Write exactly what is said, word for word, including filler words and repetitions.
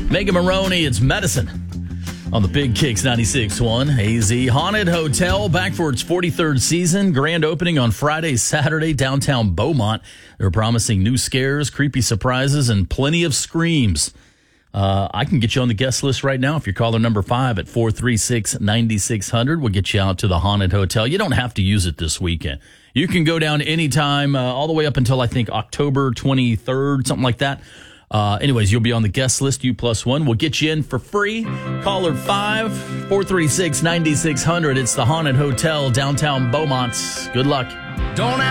Megan Maroney, it's Medicine on the Big Kicks ninety-six point one. A Z Haunted Hotel back for its forty-third season. Grand opening on Friday, Saturday, downtown Beaumont. They're promising new scares, creepy surprises, and plenty of screams. Uh, I can get you on the guest list right now if you're caller number five at four three six, nine six zero zero. We'll get you out to the Haunted Hotel. You don't have to use it this weekend. You can go down anytime, uh, all the way up until, I think, October twenty-third, something like that. Uh, anyways, you'll be on the guest list, you plus one. We'll get you in for free. Caller five, four three six, nine six zero zero. It's the Haunted Hotel, downtown Beaumont. Good luck. Don't